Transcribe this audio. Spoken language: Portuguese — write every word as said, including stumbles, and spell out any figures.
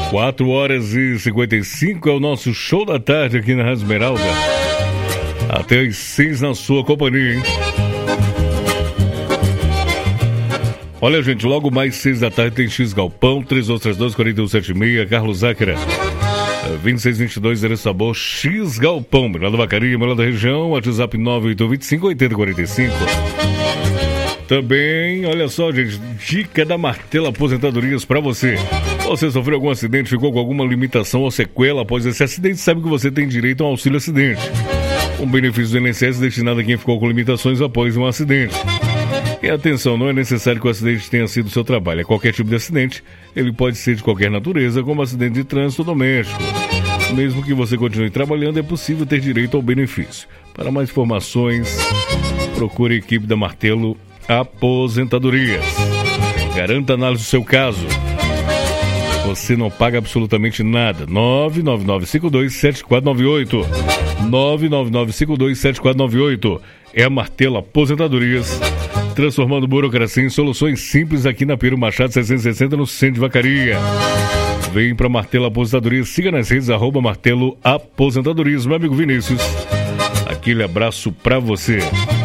quatro horas e cinquenta e cinco é o nosso show da tarde aqui na Rádio Esmeralda. Até as seis na sua companhia, hein? Olha, gente, logo mais seis da tarde tem X Galpão, três outras dois, quarenta e um, setenta e seis, Carlos Záquera. vinte e seis vinte e dois, Zero Sabor, X Galpão, melhor da Vacaria, melhor da região, WhatsApp nove oito dois cinco, oito zero quatro cinco. Também, olha só, gente, dica da Martelo Aposentadorias para você. Você sofreu algum acidente, ficou com alguma limitação ou sequela após esse acidente, sabe que você tem direito a um auxílio acidente. Um benefício do I N S S destinado a quem ficou com limitações após um acidente. E atenção, não é necessário que o acidente tenha sido seu trabalho. É qualquer tipo de acidente, ele pode ser de qualquer natureza, como acidente de trânsito doméstico. Mesmo que você continue trabalhando, é possível ter direito ao benefício. Para mais informações, procure a equipe da Martelo Aposentadorias. Garanta a análise do seu caso. Você não paga absolutamente nada. nove nove nove cinco dois sete quatro nove oito. nove nove nove cinco dois sete quatro nove oito. É a Martelo Aposentadorias, transformando burocracia em soluções simples aqui na Pedro Machado seiscentos e sessenta, no centro de Vacaria. Vem para Martelo Aposentadorias, siga nas redes, arroba Martelo Aposentadorias. Meu amigo Vinícius, aquele abraço para você.